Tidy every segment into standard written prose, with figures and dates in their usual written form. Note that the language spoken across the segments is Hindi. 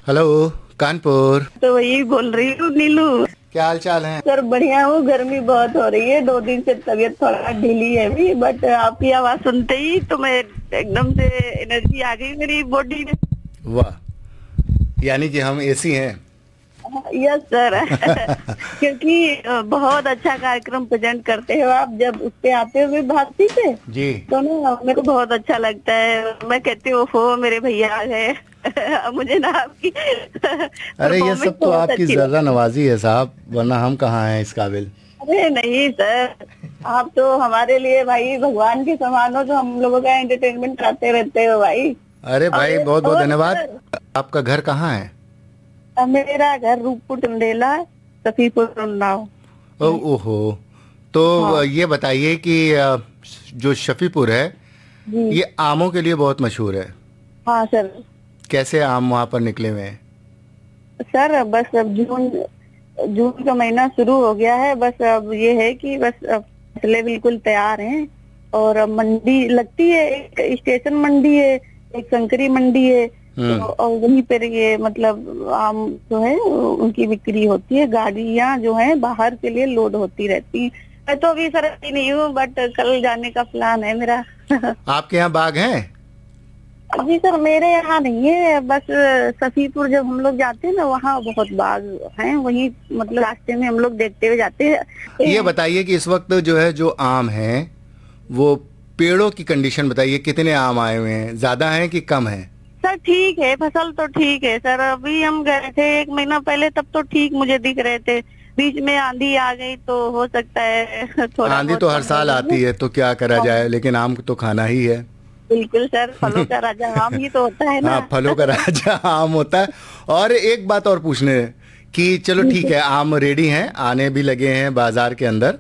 हेलो, कानपुर। तो वही बोल रही हूँ नीलू। क्या हाल चाल है? सर बढ़िया हूँ। गर्मी बहुत हो रही है, 2 दिन से तबीयत थोड़ा ढीली है अभी, बट आपकी आवाज सुनते ही तो मैं एकदम से एनर्जी आ गई मेरी बॉडी में। वाह, यानी कि हम एसी हैं। Yes sir. क्योंकि बहुत अच्छा कार्यक्रम प्रेजेंट करते हो आप, जब उस पे आते हो भारती पे जी। तो ना मेरे को बहुत अच्छा लगता है। मैं कहती हूँ हो मेरे भैया आ गए। मुझे ना आपकी अरे ये सब तो आपकी जर्रा नवाजी है साहब, वरना हम कहाँ हैं इस काबिल। अरे नहीं सर, आप तो हमारे लिए भाई भगवान के समान हो, जो हम लोगों का एंटरटेनमेंट करते रहते हो भाई। अरे भाई बहुत बहुत और धन्यवाद। आपका घर कहाँ है? मेरा घर रूपपुर चंदेला, सफीपुर उन्नाव। ओहो, तो हाँ ये बताइए कि जो शफीपुर है जी। ये आमों के लिए बहुत मशहूर है। हाँ सर। कैसे आम वहाँ पर निकले हुए हैं? सर बस अब जून जून का महीना शुरू हो गया है, बस अब ये है कि बस अब फसलें बिल्कुल तैयार हैं और अब मंडी लगती है, एक स्टेशन मंडी है, एक संकरी मंडी है, तो और वहीं पर ये मतलब आम जो है उनकी बिक्री होती है। गाड़ियां जो है बाहर के लिए लोड होती रहती हैं। मैं तो अभी सर नहीं हूँ, बट कल जाने का प्लान है मेरा। आपके यहाँ बाग हैं? जी सर, मेरे यहाँ नहीं है, बस सफीपुर जब हम लोग जाते हैं ना वहाँ बहुत बाग हैं, वहीं मतलब रास्ते में हम लोग देखते हुए जाते हैं। ये बताइए कि इस वक्त जो है जो आम है वो पेड़ों की कंडीशन बताइए, कितने आम आए हुए हैं, ज्यादा हैं कि कम हैं? सर ठीक है, फसल तो ठीक है सर। अभी हम गए थे 1 महीना पहले, तब तो ठीक मुझे दिख रहे थे। बीच में आंधी आ गई तो हो सकता है थोड़ा। आंधी तो हर साल आती है, तो क्या करा जाए, लेकिन आम तो खाना ही है। बिल्कुल सर, फलों का राजा आम ही तो होता है ना। हाँ, फलों का राजा आम होता है। और एक बात और पूछने कि चलो ठीक है, आम रेडी हैं, आने भी लगे हैं बाजार के अंदर।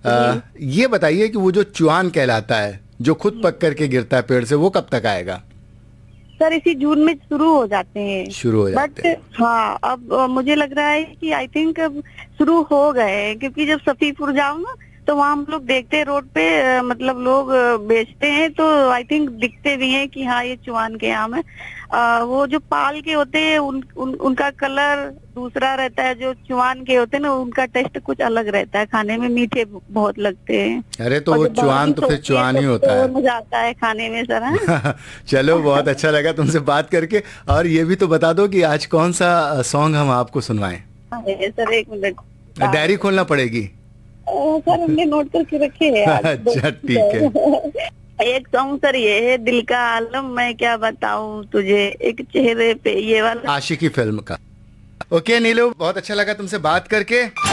ये बताइए कि वो जो चुआन कहलाता है जो खुद पक करके गिरता है पेड़ से, वो कब तक आएगा? सर इसी जून में शुरू हो जाते हैं। शुरू हो जाते हैं। हाँ, अब मुझे लग रहा है कि आई थिंक अब शुरू हो गए हैं, क्योंकि जब सफीपुर जाओ ना तो वहाँ हम लोग देखते हैं रोड पे मतलब लोग बेचते हैं, तो आई थिंक दिखते भी हैं कि हाँ ये चुआन के आम है। वो जो पाल के होते हैं उनका कलर दूसरा रहता है, जो चुआन के होते हैं ना उनका टेस्ट कुछ अलग रहता है, खाने में मीठे बहुत लगते हैं। अरे तो वो चुआन तो फिर चुआन ही होता है। मजा आता है खाने में सर। हाँ? चलो, बहुत अच्छा लगा तुमसे बात करके। और ये भी तो बता दो कि आज कौन सा सॉन्ग हम आपको सुनवाएं? सर 1 मिनट, डायरी खोलना पड़ेगी। सर हमने नोट करके रखे हैं। अच्छा ठीक है। एक सॉन्ग सर ये है, दिल का आलम मैं क्या बताऊं तुझे, एक चेहरे पे, ये वाला, आशिकी फिल्म का। ओके नीलू, बहुत अच्छा लगा तुमसे बात करके।